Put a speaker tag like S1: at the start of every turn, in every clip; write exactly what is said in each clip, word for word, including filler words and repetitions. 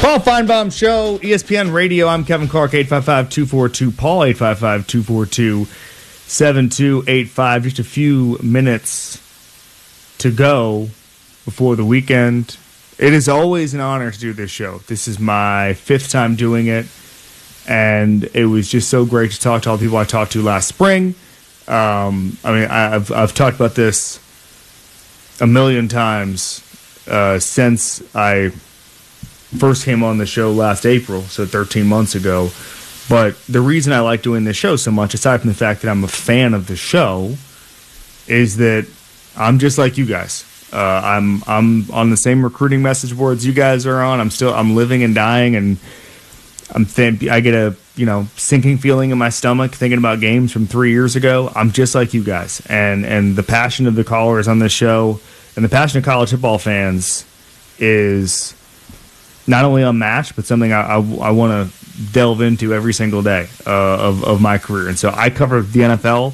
S1: Paul Feinbaum Show, E S P N Radio. I'm Kevin Clark, eight five five, two four two, Paul, eight five five, two four two, seven two eight five. Just a few minutes to go before the weekend. It is always an honor to do this show. This is my fifth time doing it, and it was just so great to talk to all the people I talked to last spring. Um, I mean, I've I've talked about this a million times uh, since I first came on the show last April, so thirteen months ago. But the reason I like doing this show so much, aside from the fact that I'm a fan of the show, is that I'm just like you guys. Uh, I'm I'm on the same recruiting message boards you guys are on. I'm still I'm living and dying, and I'm th- I get a you know sinking feeling in my stomach thinking about games from three years ago. I'm just like you guys, and and the passion of the callers on this show and the passion of college football fans is not only unmatched, but something I I, I want to delve into every single day uh, of of my career. And so I cover the N F L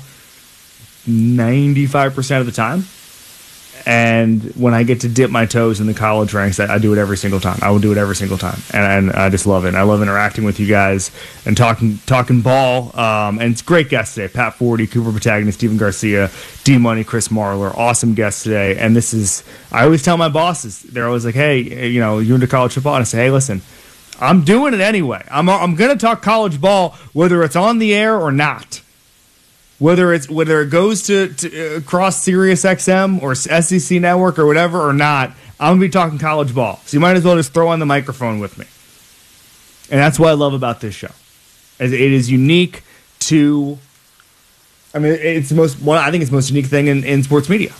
S1: ninety-five percent of the time. And when I get to dip my toes in the college ranks, I, I do it every single time. I will do it every single time, and, and I just love it. And I love interacting with you guys and talking talking ball. Um, and it's great guests today: Pat Forty, Cooper Battaglia, Stephen Garcia, D Money, Chris Marlar. Awesome guests today. And this is I always tell my bosses, they're always like, "Hey, you know, you into college football?" And I say, "Hey, listen, I'm doing it anyway. I'm I'm going to talk college ball whether it's on the air or not." Whether it's whether it goes to, to uh, across Sirius X M or S E C Network or whatever or not, I'm gonna be talking college ball. So you might as well just throw on the microphone with me. And that's what I love about this show. It is unique to. I mean, it's the most. Well, I think it's the most unique thing in, in sports media,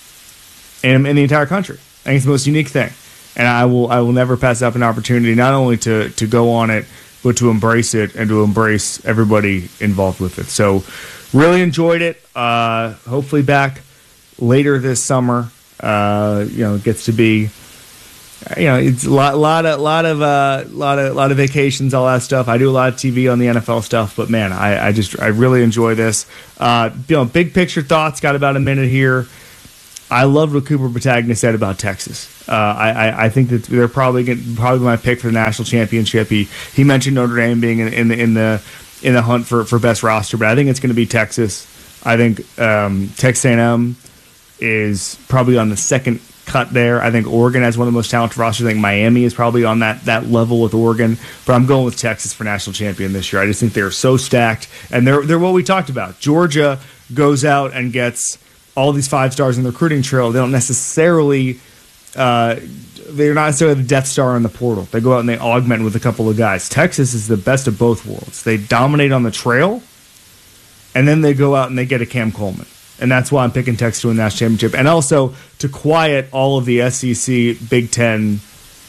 S1: and in the entire country. I think it's the most unique thing, and I will I will never pass up an opportunity not only to to go on it, but to embrace it and to embrace everybody involved with it. So. Really enjoyed it. Uh, hopefully back later this summer. Uh, you know, it gets to be, you know, it's a lot, lot of, lot of, uh, lot of, lot of vacations, all that stuff. I do a lot of T V on the N F L stuff, but man, I, I just, I really enjoy this. Uh, you know, big picture thoughts. Got about a minute here. I loved what Cooper Battaglia said about Texas. Uh, I, I, I think that they're probably getting, probably my pick for the national championship. He, he mentioned Notre Dame being in, in the, in the. in the hunt for, for best roster, but I think it's going to be Texas. I think um, Texas A and M is probably on the second cut there. I think Oregon has one of the most talented rosters. I think Miami is probably on that that level with Oregon, but I'm going with Texas for national champion this year. I just think they're so stacked, and they're they're what we talked about. Georgia goes out and gets all these five stars in the recruiting trail. They don't necessarily. Uh, They're not necessarily the Death Star in the portal. They go out and they augment with a couple of guys. Texas is the best of both worlds. They dominate on the trail, and then they go out and they get a Cam Coleman. And that's why I'm picking Texas to win the national championship. And also to quiet all of the S E C Big Ten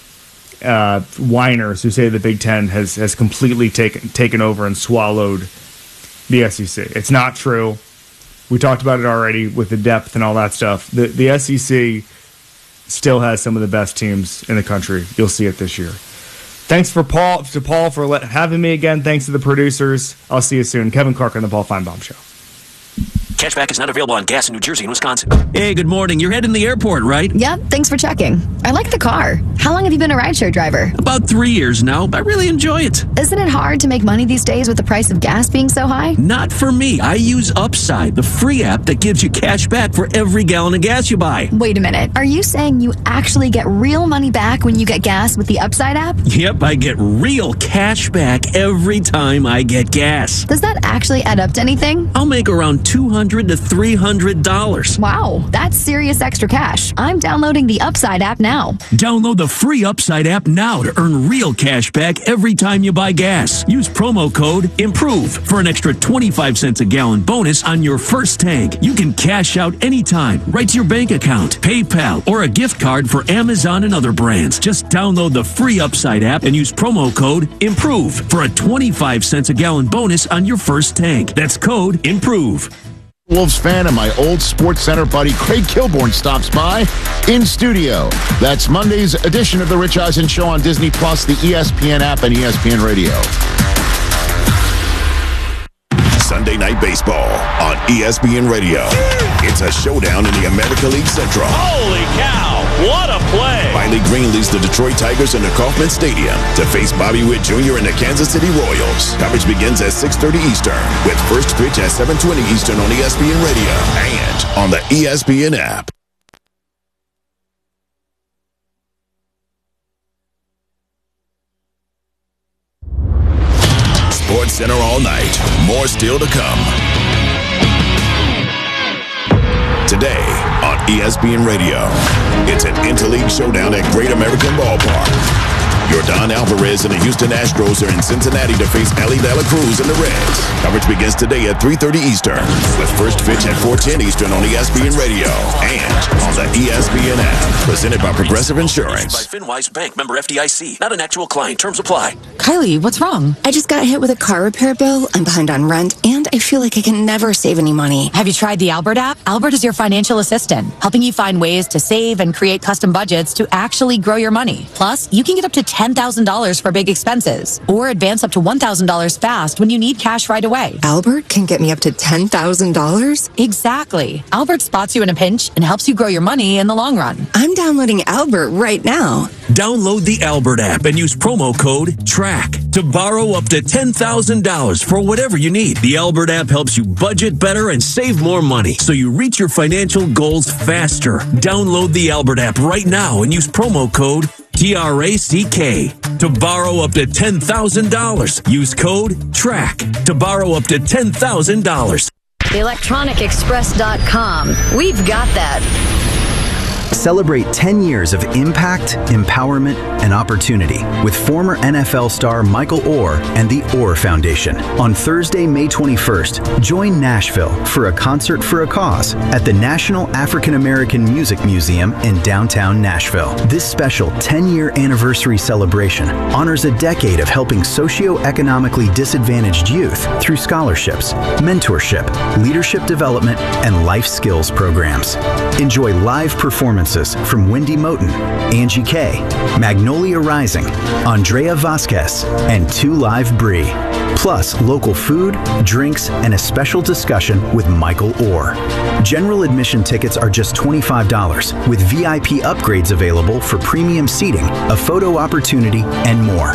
S1: uh, whiners who say the Big Ten has, has completely taken, taken over and swallowed the S E C. It's not true. We talked about it already with the depth and all that stuff. The, the S E C still has some of the best teams in the country. You'll see it this year. Thanks for Paul to Paul for let, having me again. Thanks to the producers. I'll see you soon. Kevin Clark on the Paul Feinbaum Show.
S2: Cashback is not available on gas in New Jersey and Wisconsin.
S3: Hey, good morning. You're heading to the airport, right?
S4: Yep, thanks for checking. I like the car. How long have you been a rideshare driver?
S3: About three years now. I really enjoy it.
S4: Isn't it hard to make money these days with the price of gas being so high?
S3: Not for me. I use Upside, the free app that gives you cash back for every gallon of gas you buy.
S4: Wait a minute. Are you saying you actually get real money back when you get gas with the Upside app?
S3: Yep, I get real cash back every time I get gas.
S4: Does that actually add up to anything?
S3: I'll make around two hundred to three hundred dollars.
S4: Wow, that's serious extra cash. I'm downloading the Upside app now.
S3: Download the free Upside app now to earn real cash back every time you buy gas. Use promo code IMPROVE for an extra twenty-five cents a gallon bonus on your first tank. You can cash out anytime, right to your bank account, PayPal, or a gift card for Amazon and other brands. Just download the free Upside app and use promo code IMPROVE for a twenty-five cents a gallon bonus on your first tank. That's code IMPROVE.
S5: Wolves fan and my old Sports Center buddy Craig Kilborn stops by in studio. That's Monday's edition of the Rich Eisen Show on Disney Plus, the E S P N app, and E S P N Radio.
S6: Sunday Night Baseball. baseball on E S P N Radio. It's a showdown in the American League Central.
S7: Holy cow, what a play!
S6: Riley Green leads the Detroit Tigers into Kauffman Stadium to face Bobby Witt Junior and the Kansas City Royals. Coverage begins at six thirty Eastern with first pitch at seven twenty Eastern on E S P N Radio and on the E S P N app. Sports Center all night. More still to come. Today on E S P N Radio, it's an interleague showdown at Great American Ballpark. Yordan Alvarez and the Houston Astros are in Cincinnati to face Ellie De La Cruz and the Reds. Coverage begins today at three thirty Eastern with first pitch at four ten Eastern on E S P N Radio and on the E S P N app. Presented by Progressive Insurance.
S2: By FinWise Bank, member F D I C. Not an actual client. Terms apply.
S8: Kylie, what's wrong?
S9: I just got hit with a car repair bill. I'm behind on rent, and I feel like I can never save any money.
S8: Have you tried the Albert app? Albert is your financial assistant, helping you find ways to save and create custom budgets to actually grow your money. Plus, you can get up to ten thousand dollars for big expenses, or advance up to one thousand dollars fast when you need cash right away.
S9: Albert can get me up to ten thousand dollars?
S8: Exactly. Albert spots you in a pinch and helps you grow your money in the long run.
S9: I'm downloading Albert right now.
S3: Download the Albert app and use promo code TRACK to borrow up to ten thousand dollars for whatever you need. The Albert app helps you budget better and save more money so you reach your financial goals faster. Download the Albert app right now and use promo code T R A C K to borrow up to ten thousand dollars. Use code TRACK to borrow up to ten thousand dollars.
S10: the electronic express dot com. We've got that.
S11: Celebrate ten years of impact, empowerment, and opportunity with former N F L star Michael Orr and the Orr Foundation. On Thursday, May twenty-first, join Nashville for a concert for a cause at the National African American Music Museum in downtown Nashville. This special ten-year anniversary celebration honors a decade of helping socioeconomically disadvantaged youth through scholarships, mentorship, leadership development, and life skills programs. Enjoy live performances from Wendy Moten, Angie Kay, Magnolia Rising, Andrea Vasquez, and Two Live Brie. Plus local food, drinks, and a special discussion with Michael Orr. General admission tickets are just twenty-five dollars with V I P upgrades available for premium seating, a photo opportunity, and more.